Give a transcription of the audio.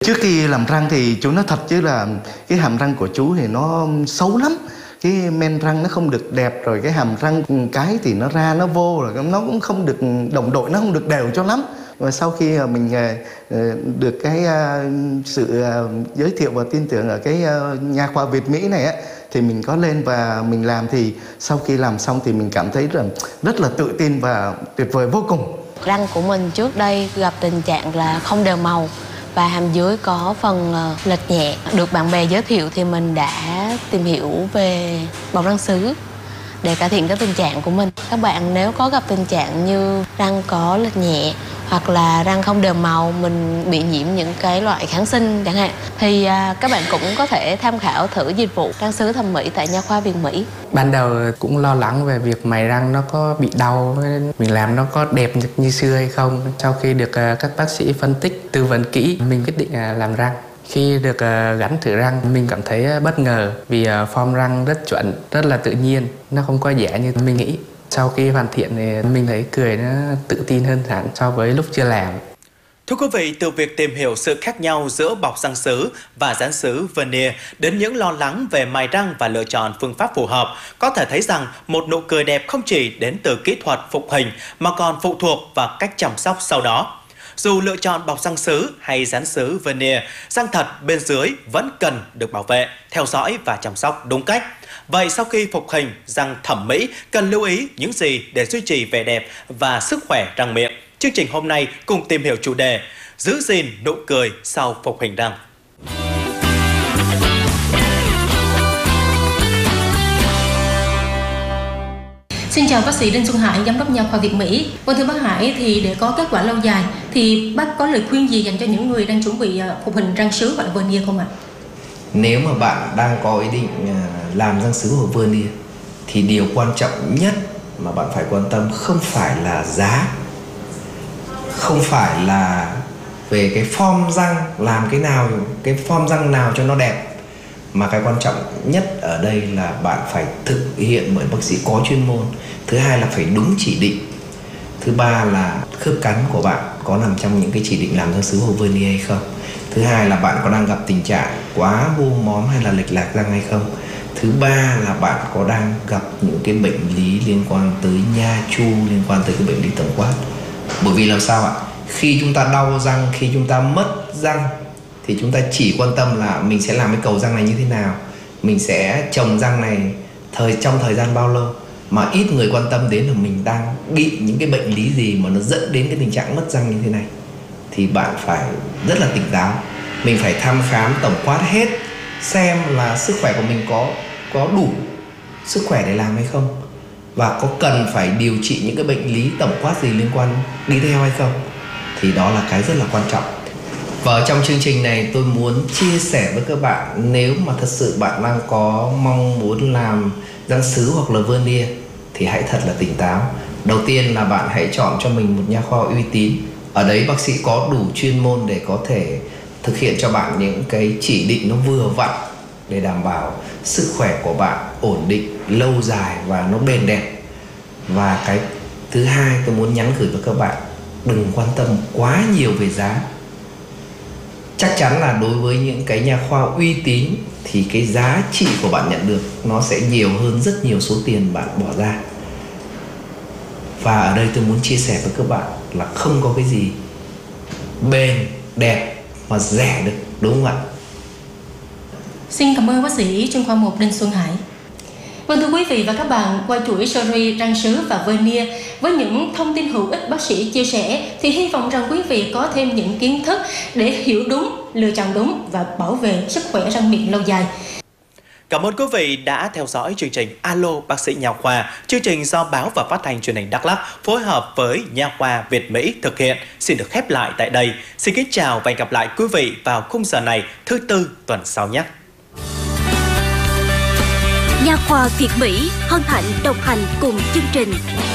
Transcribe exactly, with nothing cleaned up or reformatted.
Trước khi làm răng thì chú nói thật chứ là cái hàm răng của chú thì nó xấu lắm. Cái men răng nó không được đẹp, rồi cái hàm răng cái thì nó ra nó vô, rồi nó cũng không được đồng đội, nó không được đều cho lắm. Và sau khi mình được cái sự giới thiệu và tin tưởng ở cái nha khoa Việt Mỹ này á, thì mình có lên và mình làm, thì sau khi làm xong thì mình cảm thấy rằng rất là tự tin và tuyệt vời vô cùng. Răng của mình trước đây gặp tình trạng là không đều màu và hàm dưới có phần lệch nhẹ. Được bạn bè giới thiệu thì mình đã tìm hiểu về bọc răng sứ để cải thiện cái tình trạng của mình. Các bạn nếu có gặp tình trạng như răng có lệch nhẹ hoặc là răng không đều màu, mình bị nhiễm những cái loại kháng sinh chẳng hạn, thì à, các bạn cũng có thể tham khảo thử dịch vụ răng sứ thẩm mỹ tại nha khoa Việt Mỹ. Ban đầu cũng lo lắng về việc mài răng nó có bị đau, mình làm nó có đẹp như xưa hay không. Sau khi được các bác sĩ phân tích, tư vấn kỹ, mình quyết định làm răng. Khi được gắn thử răng, mình cảm thấy bất ngờ vì form răng rất chuẩn, rất là tự nhiên, nó không có giả như mình nghĩ. Sau khi hoàn thiện thì mình thấy cười nó tự tin hơn hẳn so với lúc chưa làm. Thưa quý vị, từ việc tìm hiểu sự khác nhau giữa bọc răng sứ và dán sứ veneer đến những lo lắng về mài răng và lựa chọn phương pháp phù hợp, có thể thấy rằng một nụ cười đẹp không chỉ đến từ kỹ thuật phục hình mà còn phụ thuộc vào cách chăm sóc sau đó. Dù lựa chọn bọc răng sứ hay dán sứ veneer, răng thật bên dưới vẫn cần được bảo vệ, theo dõi và chăm sóc đúng cách. Vậy sau khi phục hình răng thẩm mỹ, cần lưu ý những gì để duy trì vẻ đẹp và sức khỏe răng miệng? Chương trình hôm nay cùng tìm hiểu chủ đề giữ gìn nụ cười sau phục hình răng. Xin chào bác sĩ Đinh Xuân Hải, giám đốc nha khoa Việt Mỹ. Vâng, thưa bác Hải, thì để có kết quả lâu dài thì bác có lời khuyên gì dành cho những người đang chuẩn bị phục hình răng sứ hoặc là veneer không ạ? Nếu mà bạn đang có ý định làm răng sứ hoặc veneer thì điều quan trọng nhất mà bạn phải quan tâm không phải là giá, không phải là về cái form răng, làm cái nào, cái form răng nào cho nó đẹp, mà cái quan trọng nhất ở đây là bạn phải thực hiện bởi bác sĩ có chuyên môn. Thứ hai là phải đúng chỉ định. Thứ ba là khớp cắn của bạn có nằm trong những cái chỉ định làm răng sứ hoặc veneer hay không. Thứ hai là bạn có đang gặp tình trạng quá vô móm hay là lệch lạc răng hay không. Thứ ba là bạn có đang gặp những cái bệnh lý liên quan tới nha chu, liên quan tới cái bệnh lý tổng quát. Bởi vì làm sao ạ? Khi chúng ta đau răng, khi chúng ta mất răng thì chúng ta chỉ quan tâm là mình sẽ làm cái cầu răng này như thế nào, mình sẽ trồng răng này thời trong thời gian bao lâu, mà ít người quan tâm đến là mình đang bị những cái bệnh lý gì mà nó dẫn đến cái tình trạng mất răng như thế này. Thì bạn phải rất là tỉnh táo, mình phải thăm khám tổng quát hết xem là sức khỏe của mình có có đủ sức khỏe để làm hay không, và có cần phải điều trị những cái bệnh lý tổng quát gì liên quan đi theo hay không. Thì đó là cái rất là quan trọng. Và trong chương trình này tôi muốn chia sẻ với các bạn, nếu mà thật sự bạn đang có mong muốn làm răng sứ hoặc là veneer thì hãy thật là tỉnh táo. Đầu tiên là bạn hãy chọn cho mình một nha khoa uy tín. Ở đấy bác sĩ có đủ chuyên môn để có thể thực hiện cho bạn những cái chỉ định nó vừa vặn để đảm bảo sức khỏe của bạn ổn định, lâu dài và nó bền đẹp. Và cái thứ hai tôi muốn nhắn gửi với các bạn, đừng quan tâm quá nhiều về giá. Chắc chắn là đối với những cái nha khoa uy tín thì cái giá trị của bạn nhận được nó sẽ nhiều hơn rất nhiều số tiền bạn bỏ ra. Và ở đây tôi muốn chia sẻ với các bạn là không có cái gì bền, đẹp mà rẻ được, đúng không ạ? Xin cảm ơn bác sĩ chuyên khoa một Đinh Xuân Hải. Vâng, thưa quý vị và các bạn, qua chuỗi series răng sứ và veneer với những thông tin hữu ích bác sĩ chia sẻ thì hy vọng rằng quý vị có thêm những kiến thức để hiểu đúng, lựa chọn đúng và bảo vệ sức khỏe răng miệng lâu dài. Cảm ơn quý vị đã theo dõi chương trình Alo Bác sĩ Nha khoa, chương trình do Báo và Phát thanh Truyền hình Đắk Lắk phối hợp với Nha khoa Việt Mỹ thực hiện. Xin được khép lại tại đây. Xin kính chào và hẹn gặp lại quý vị vào khung giờ này thứ tư tuần sau nhé. Nha khoa Việt Mỹ hân hạnh đồng hành cùng chương trình.